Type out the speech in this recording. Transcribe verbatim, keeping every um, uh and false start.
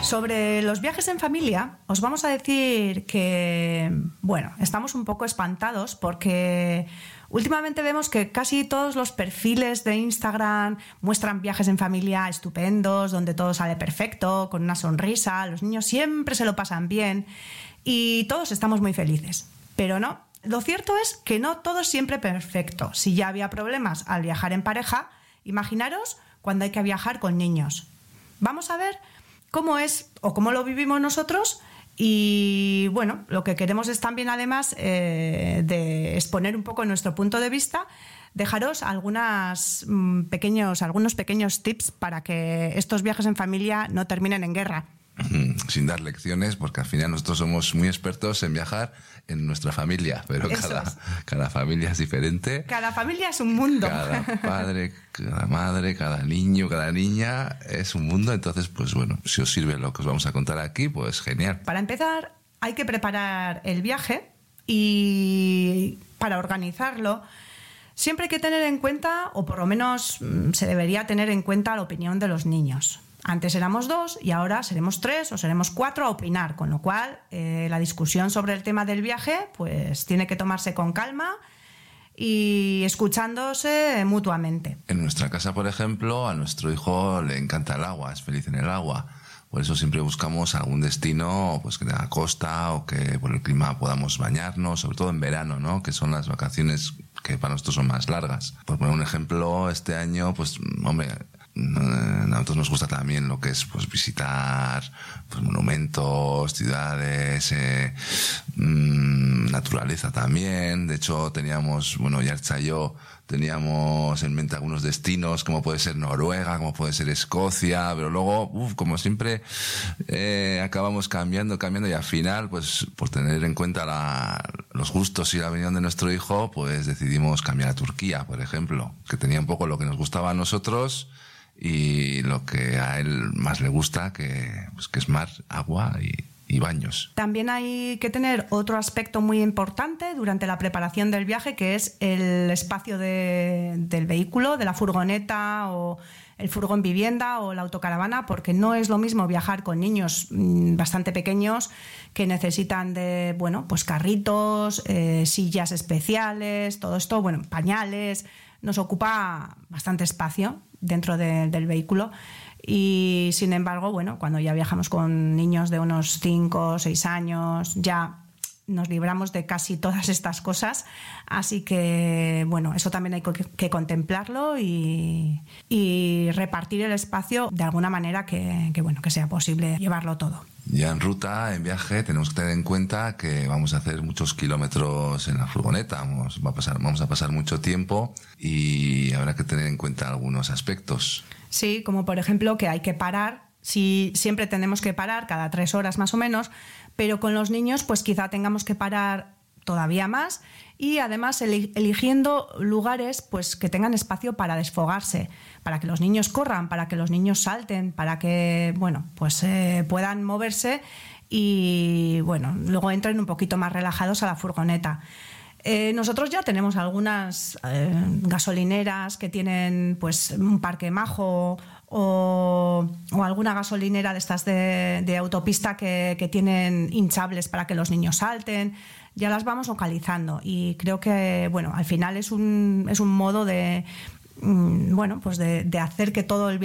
Sobre los viajes en familia, os vamos a decir que, bueno, estamos un poco espantados porque últimamente vemos que casi todos los perfiles de Instagram muestran viajes en familia estupendos, donde todo sale perfecto, con una sonrisa, los niños siempre se lo pasan bien y todos estamos muy felices. Pero no, lo cierto es que no todo es siempre perfecto. Si ya había problemas al viajar en pareja, imaginaros cuando hay que viajar con niños. Vamos a ver cómo es o cómo lo vivimos nosotros y, bueno, lo que queremos es también, además eh, de exponer un poco nuestro punto de vista, dejaros algunas, mmm, pequeños, algunos pequeños tips para que estos viajes en familia no terminen en guerra. Sin dar lecciones, porque al final nosotros somos muy expertos en viajar en nuestra familia, pero cada, cada familia es diferente. Cada familia es un mundo. Cada padre, cada madre, cada niño, cada niña es un mundo. Entonces, pues bueno, si os sirve lo que os vamos a contar aquí, pues genial. Para empezar, hay que preparar el viaje y para organizarlo siempre hay que tener en cuenta, o por lo menos se debería tener en cuenta, la opinión de los niños. Antes éramos dos y ahora seremos tres o seremos cuatro a opinar, con lo cual eh, la discusión sobre el tema del viaje pues tiene que tomarse con calma y escuchándose mutuamente. En nuestra casa, por ejemplo, a nuestro hijo le encanta el agua, es feliz en el agua. Por eso siempre buscamos algún destino pues que tenga costa o que por el clima podamos bañarnos, sobre todo en verano, ¿no? Que son las vacaciones que para nosotros son más largas. Por poner un ejemplo, este año, pues, hombre, a nosotros nos gusta también lo que es pues visitar pues, monumentos, ciudades, eh, mmm, naturaleza también. De hecho, teníamos, bueno, Yarcha y yo teníamos en mente algunos destinos, como puede ser Noruega, como puede ser Escocia, pero luego, uf, como siempre, eh, acabamos cambiando, cambiando y al final, pues por tener en cuenta la, los gustos y la opinión de nuestro hijo, pues decidimos cambiar a Turquía, por ejemplo, que tenía un poco lo que nos gustaba a nosotros y lo que a él más le gusta, que, pues, que es mar, agua y, y baños. También hay que tener otro aspecto muy importante durante la preparación del viaje, que es el espacio de, del vehículo, de la furgoneta o el furgón vivienda o la autocaravana, porque no es lo mismo viajar con niños mmm, bastante pequeños que necesitan de, bueno, pues carritos, eh, sillas especiales, todo esto, bueno, pañales. Nos ocupa bastante espacio dentro de, del vehículo y, sin embargo, bueno, cuando ya viajamos con niños de unos cinco o seis años ya nos libramos de casi todas estas cosas, así que, bueno, eso también hay que, que contemplarlo y, y repartir el espacio de alguna manera que, que, bueno, que sea posible llevarlo todo. Ya en ruta, en viaje, tenemos que tener en cuenta que vamos a hacer muchos kilómetros en la furgoneta, vamos, va a pasar, vamos a pasar mucho tiempo y habrá que tener en cuenta algunos aspectos. Sí, como por ejemplo que hay que parar, sí, siempre tenemos que parar cada tres horas más o menos, pero con los niños pues quizá tengamos que parar todavía más y además eligiendo lugares pues que tengan espacio para desfogarse, para que los niños corran, para que los niños salten, para que, bueno, pues eh, puedan moverse y, bueno, luego entren un poquito más relajados a la furgoneta. Eh, nosotros ya tenemos algunas eh, gasolineras que tienen pues un parque majo o, o alguna gasolinera de estas de, de autopista que, que tienen hinchables para que los niños salten. Ya las vamos localizando y creo que, bueno, al final es un, es un modo de, bueno, pues de, de hacer que todo el viaje